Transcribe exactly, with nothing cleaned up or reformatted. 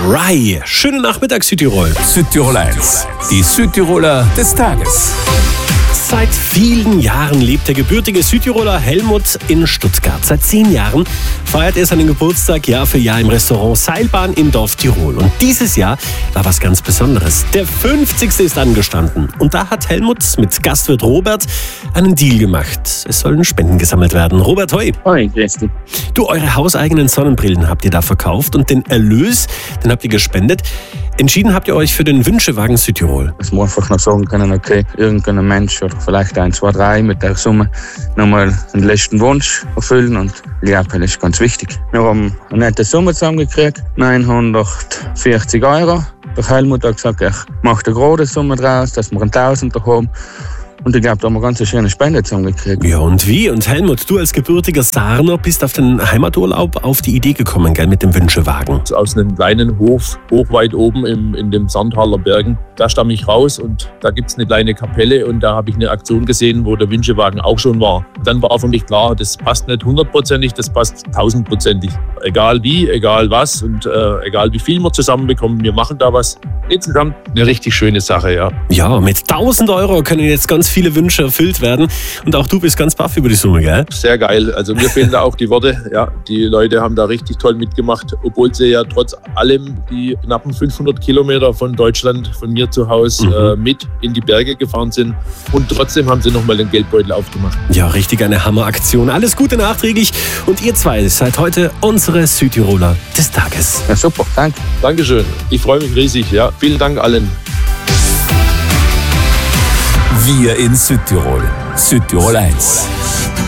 Rai. Schönen Nachmittag, Südtirol. Südtirol eins, die Südtiroler des Tages. Seit vielen Jahren lebt der gebürtige Südtiroler Helmut in Stuttgart. Seit zehn Jahren feiert er seinen Geburtstag Jahr für Jahr im Restaurant Seilbahn im Dorf Tirol. Und dieses Jahr war was ganz Besonderes. Der fünfzigste ist angestanden. Und da hat Helmut mit Gastwirt Robert einen Deal gemacht. Es sollen Spenden gesammelt werden. Robert, hoi. Hoi, grüß dich. Du, eure hauseigenen Sonnenbrillen habt ihr da verkauft und den Erlös, den habt ihr gespendet. Entschieden habt ihr euch für den Wünschewagen Südtirol. Dass wir einfach noch sagen können, okay, irgendein Mensch oder vielleicht ein, zwei, drei mit der Summe nochmal den letzten Wunsch erfüllen, und ich glaube, das ist ganz wichtig. Wir haben eine nette Summe zusammengekriegt, neunhundertvierzig Euro. Der Helmut hat gesagt, ich mache eine große Summe draus, dass wir einen Tausender haben. Und ich glaube, da haben wir ganz eine schöne Spende zusammengekriegt. Ja, und wie? Und Helmut, du als gebürtiger Sarner bist auf den Heimaturlaub auf die Idee gekommen, gell, mit dem Wünschewagen. Aus einem kleinen Hof, hoch weit oben im, in den Sandhaler Bergen. Da stamme ich raus und da gibt es eine kleine Kapelle und da habe ich eine Aktion gesehen, wo der Wünschewagen auch schon war. Dann war für mich klar, das passt nicht hundertprozentig, das passt tausendprozentig. Egal wie, egal was und äh, egal wie viel wir zusammenbekommen, wir machen da was. Insgesamt eine richtig schöne Sache, ja. Ja, mit tausend Euro können jetzt ganz viele Wünsche erfüllt werden. Und auch du bist ganz baff über die Summe, gell? Sehr geil. Also mir fehlen da auch die Worte. Ja, die Leute haben da richtig toll mitgemacht, obwohl sie ja trotz allem die knappen fünfhundert Kilometer von Deutschland, von mir zu Hause, mhm. äh, mit in die Berge gefahren sind. Und trotzdem haben sie nochmal den Geldbeutel aufgemacht. Ja, richtig eine Hammeraktion. Alles Gute nachträglich. Und ihr zwei seid heute unsere Südtiroler des Tages. Ja, super. Danke. Dankeschön. Ich freue mich riesig. Ja, vielen Dank allen. Wir in Südtirol. Südtirol eins.